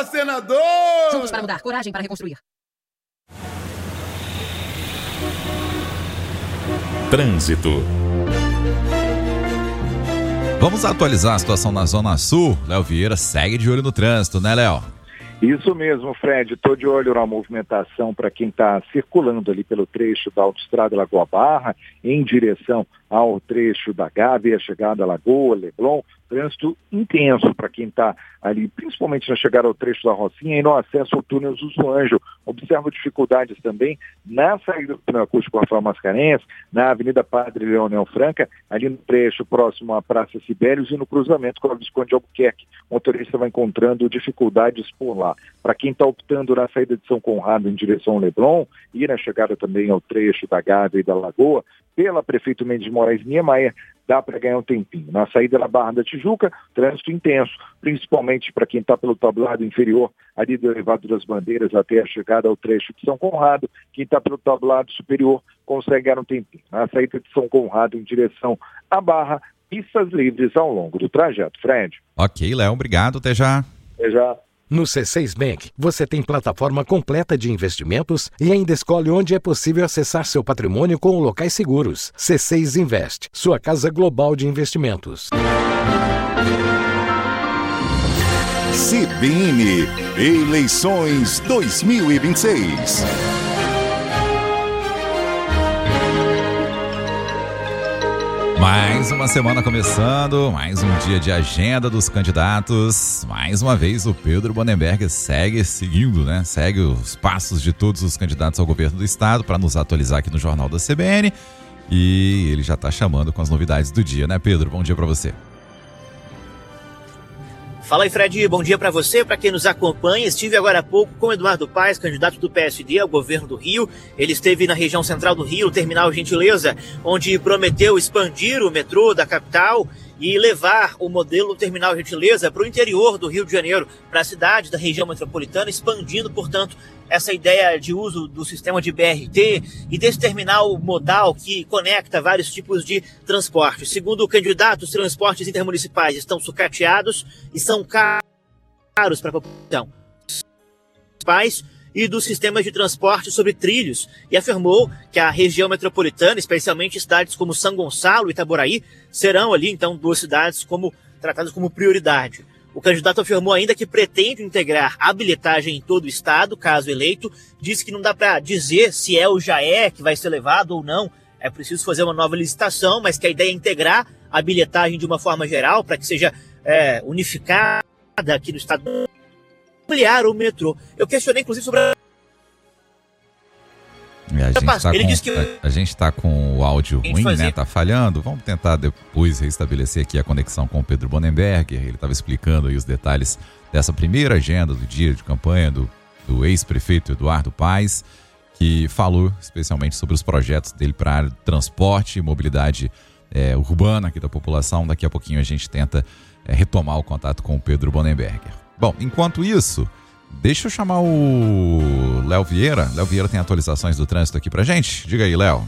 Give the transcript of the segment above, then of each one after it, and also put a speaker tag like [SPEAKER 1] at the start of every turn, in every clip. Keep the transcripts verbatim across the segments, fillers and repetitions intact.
[SPEAKER 1] senador!
[SPEAKER 2] Juntos para mudar, coragem para reconstruir.
[SPEAKER 3] Trânsito. Vamos atualizar a situação na Zona Sul. Léo Vieira segue de olho no trânsito, né, Léo?
[SPEAKER 4] Isso mesmo, Fred. Estou de olho na movimentação para quem está circulando ali pelo trecho da Autoestrada Lagoa Barra, em direção ao trecho da Gávea, chegada à Lagoa, Leblon. Trânsito intenso para quem está ali, principalmente na chegada ao trecho da Rocinha e no acesso ao túnel do Anjo. Observo dificuldades também na saída do túnel acústico Rafael Mascarenhas, na Avenida Padre Leonel Franca, ali no trecho próximo à Praça Sibelius e no cruzamento com a Visconde Albuquerque. O motorista vai encontrando dificuldades por lá. Para quem está optando na saída de São Conrado em direção ao Leblon e na chegada também ao trecho da Gávea e da Lagoa, pela Prefeito Mendes de Moraes Niemeyer, dá para ganhar um tempinho. Na saída da Barra da Tijuca, trânsito intenso, principalmente para quem está pelo tablado inferior, ali do Elevado das Bandeiras até a chegada ao trecho de São Conrado. Quem está pelo tablado superior consegue ganhar um tempinho. Na saída de São Conrado em direção à Barra, pistas livres ao longo do trajeto. Fred.
[SPEAKER 3] Ok, Léo, obrigado, até já.
[SPEAKER 4] Até já.
[SPEAKER 5] No C seis Bank, você tem plataforma completa de investimentos e ainda escolhe onde é possível acessar seu patrimônio com locais seguros. C seis Invest, sua casa global de investimentos.
[SPEAKER 6] C B N, eleições dois mil e vinte e seis.
[SPEAKER 3] Mais uma semana começando, mais um dia de agenda dos candidatos. Mais uma vez o Pedro Bonenberg segue seguindo, né? Segue os passos de todos os candidatos ao governo do estado para nos atualizar aqui no Jornal da C B N. E ele já está chamando com as novidades do dia, né, Pedro? Bom dia para você.
[SPEAKER 7] Fala aí, Fred, bom dia para você, para quem nos acompanha. Estive agora há pouco com o Eduardo Paes, candidato do P S D ao governo do Rio. Ele esteve na região central do Rio, no terminal Gentileza, onde prometeu expandir o metrô da capital e levar o modelo terminal Gentileza para o interior do Rio de Janeiro, para a cidade da região metropolitana, expandindo, portanto, essa ideia de uso do sistema de B R T e desse terminal modal que conecta vários tipos de transporte. Segundo o candidato, os transportes intermunicipais estão sucateados e são caros para a população e dos sistemas de transporte sobre trilhos, e afirmou que a região metropolitana, especialmente cidades como São Gonçalo e Itaboraí, serão ali, então, duas cidades como, tratadas como prioridade. O candidato afirmou ainda que pretende integrar a bilhetagem em todo o estado, caso eleito. Disse que não dá para dizer se é ou já é que vai ser levado ou não. É preciso fazer uma nova licitação, mas que a ideia é integrar a bilhetagem de uma forma geral para que seja é, unificada aqui no estado. Ampliar o metrô. Eu questionei, inclusive, sobre a...
[SPEAKER 3] É, a gente está com, que... a, a gente tá com o áudio ruim, né? Tá falhando. Vamos tentar depois restabelecer aqui a conexão com o Pedro Bonenberg. Ele estava explicando aí os detalhes dessa primeira agenda do dia de campanha do, do ex-prefeito Eduardo Paes, que falou especialmente sobre os projetos dele para a área de transporte e mobilidade é, urbana aqui da população. Daqui a pouquinho a gente tenta é, retomar o contato com o Pedro Bonenberger. Bom, enquanto isso, deixa eu chamar o Léo Vieira. Léo Vieira tem atualizações do trânsito aqui pra gente. Diga aí, Léo.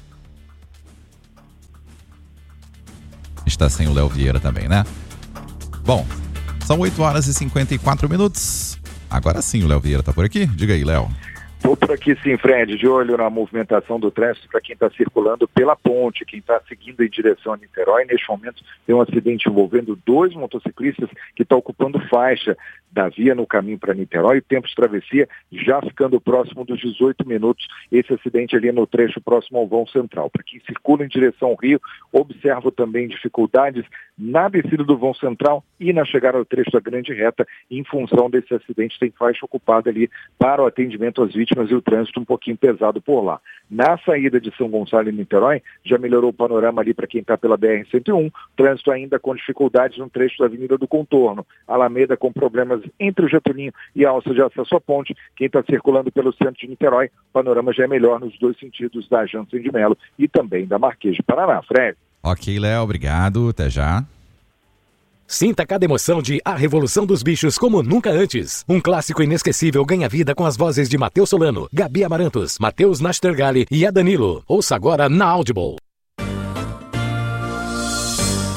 [SPEAKER 3] Está sem o Léo Vieira também, né? Bom, são oito horas e cinquenta e quatro minutos. Agora sim o Léo Vieira tá por aqui. Diga aí, Léo.
[SPEAKER 4] Estou por aqui sim, Fred, de olho na movimentação do trânsito para quem está circulando pela ponte, quem está seguindo em direção a Niterói. Neste momento tem um acidente envolvendo dois motociclistas que estão ocupando faixa da via no caminho para Niterói. O tempo de travessia já ficando próximo dos dezoito minutos. Esse acidente ali no trecho próximo ao vão central. Para quem circula em direção ao Rio, observo também dificuldades na descida do vão central e na chegada ao trecho da Grande Reta. Em função desse acidente, tem faixa ocupada ali para o atendimento às vítimas e o trânsito um pouquinho pesado por lá. Na saída de São Gonçalo e Niterói, já melhorou o panorama ali para quem está pela B R cento e um. Trânsito ainda com dificuldades no trecho da Avenida do Contorno. Alameda com problemas entre o Getulinho e a alça de acesso à ponte. Quem está circulando pelo centro de Niterói, o panorama já é melhor nos dois sentidos da Jansen de Melo e também da Marquês de Paraná. Fred.
[SPEAKER 3] Ok, Léo, obrigado. Até já.
[SPEAKER 5] Sinta cada emoção de A Revolução dos Bichos como nunca antes. Um clássico inesquecível ganha vida com as vozes de Matheus Solano, Gabi Amarantos, Matheus Nastergalli e Adanilo. Ouça agora na Audible.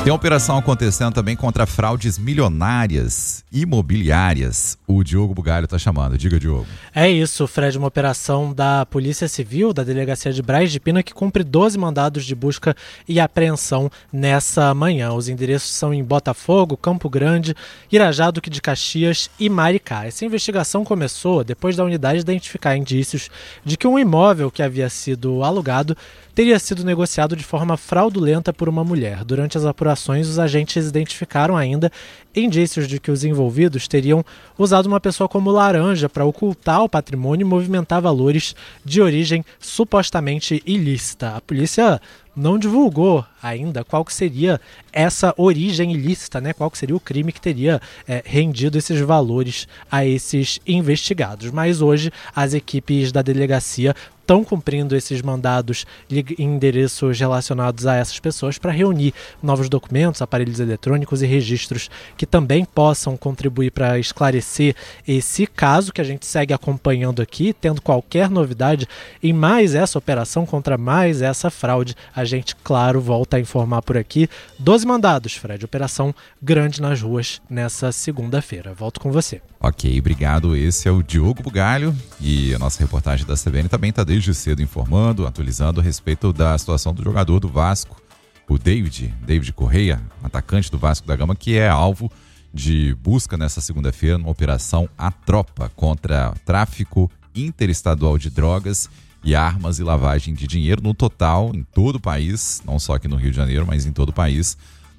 [SPEAKER 3] Tem uma operação acontecendo também contra fraudes milionárias imobiliárias. O Diogo Bugalho está chamando. Diga, Diogo.
[SPEAKER 1] É isso, Fred. Uma operação da Polícia Civil, da Delegacia de Braz de Pina, que cumpre doze mandados de busca e apreensão nessa manhã. Os endereços são em Botafogo, Campo Grande, Irajá, Duque de Caxias e Maricá. Essa investigação começou depois da unidade identificar indícios de que um imóvel que havia sido alugado teria sido negociado de forma fraudulenta por uma mulher. Durante as apurações, os agentes identificaram ainda indícios de que os envolvidos teriam usado uma pessoa como laranja para ocultar o patrimônio e movimentar valores de origem supostamente ilícita. A polícia não divulgou ainda qual que seria essa origem ilícita, né? Qual que seria o crime que teria é, rendido esses valores a esses investigados. Mas hoje as equipes da delegacia estão cumprindo esses mandados em endereços relacionados a essas pessoas para reunir novos documentos, aparelhos eletrônicos e registros que também possam contribuir para esclarecer esse caso que a gente segue acompanhando aqui, tendo qualquer novidade em mais essa operação contra mais essa fraude. A gente, claro, volta a informar por aqui. doze mandados, Fred. Operação grande nas ruas nessa segunda-feira. Volto com você.
[SPEAKER 3] Ok, obrigado. Esse é o Diogo Bugalho e a nossa reportagem da C B N também está desde cedo informando, atualizando a respeito da situação do jogador do Vasco, o David, David Correia, atacante do Vasco da Gama, que é alvo de busca nessa segunda-feira numa operação à tropa contra tráfico interestadual de drogas e armas e lavagem de dinheiro no total, em todo o país, não só aqui no Rio de Janeiro, mas em todo o país.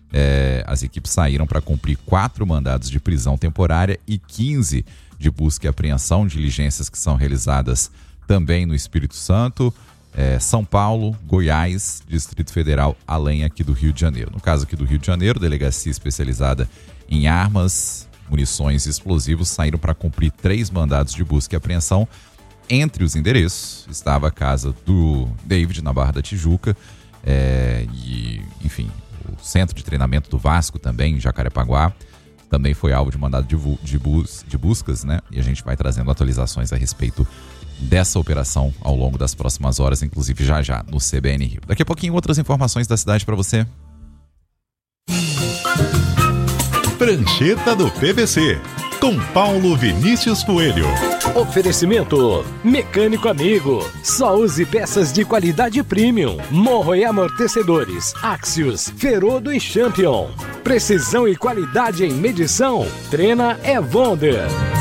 [SPEAKER 3] É, as equipes saíram para cumprir quatro mandados de prisão temporária e quinze de busca e apreensão, diligências que são realizadas também no Espírito Santo, é, São Paulo, Goiás, Distrito Federal, além aqui do Rio de Janeiro. No caso aqui do Rio de Janeiro, delegacia especializada em armas, munições e explosivos saíram para cumprir três mandados de busca e apreensão. Entre os endereços estava a casa do David, na Barra da Tijuca, é, e, enfim, o centro de treinamento do Vasco também, em Jacarepaguá, também foi alvo de mandado de, de, bus, de buscas, né? E a gente vai trazendo atualizações a respeito dessa operação ao longo das próximas horas, inclusive já já no C B N Rio. Daqui a pouquinho outras informações da cidade para você.
[SPEAKER 6] Prancheta do P V C, com Paulo Vinícius Coelho.
[SPEAKER 5] Oferecimento Mecânico Amigo. Só use peças de qualidade premium. Morro e amortecedores Axios, Ferodo e Champion. Precisão e qualidade em medição. Trena é Wonder.